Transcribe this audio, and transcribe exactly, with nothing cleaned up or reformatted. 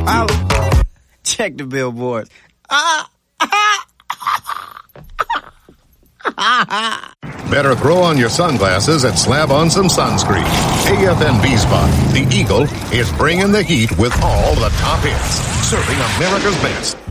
Holla. Check the billboards. Ah. Better throw on your sunglasses and slap on some sunscreen. A F N B Spot, the Eagle, is bringing the heat with all the top hits, serving America's best.